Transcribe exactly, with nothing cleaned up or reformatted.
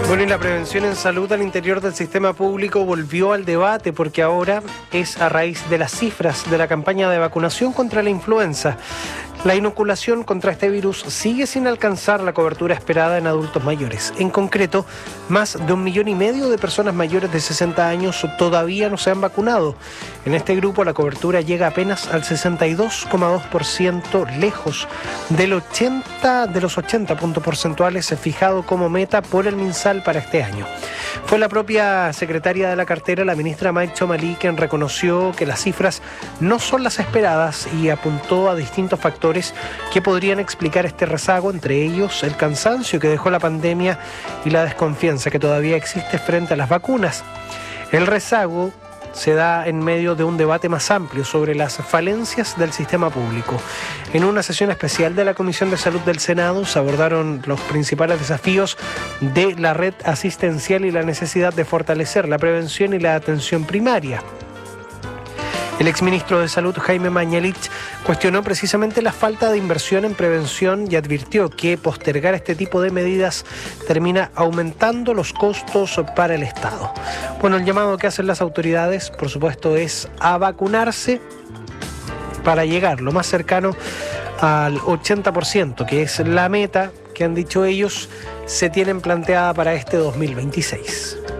Bueno, y la prevención en salud al interior del sistema público volvió al debate porque ahora es a raíz de las cifras de la campaña de vacunación contra la influenza. La inoculación contra este virus sigue sin alcanzar la cobertura esperada en adultos mayores. En concreto, más de un millón y medio de personas mayores de sesenta años todavía no se han vacunado. En este grupo la cobertura llega apenas al sesenta y dos coma dos por ciento, lejos del ochenta, de los ochenta puntos porcentuales fijado como meta por el MinSal para este año. Fue la propia secretaria de la cartera, la ministra Maicho Malí, quien reconoció que las cifras no son las esperadas y apuntó a distintos factores que podrían explicar este rezago, entre ellos el cansancio que dejó la pandemia y la desconfianza que todavía existe frente a las vacunas. El rezago se da en medio de un debate más amplio sobre las falencias del sistema público. En una sesión especial de la Comisión de Salud del Senado se abordaron los principales desafíos de la red asistencial y la necesidad de fortalecer la prevención y la atención primaria. El exministro de Salud, Jaime Mañalich, cuestionó precisamente la falta de inversión en prevención y advirtió que postergar este tipo de medidas termina aumentando los costos para el Estado. Bueno, el llamado que hacen las autoridades, por supuesto, es a vacunarse para llegar lo más cercano al ochenta por ciento, que es la meta que han dicho ellos se tienen planteada para este dos mil veintiséis.